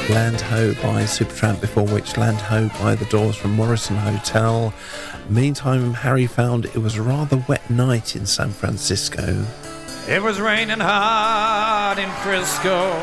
Land Ho by Supertramp, before which Land Ho by The Doors from Morrison Hotel. Meantime, Harry found it was a rather wet night in San Francisco. It was raining hard in Frisco.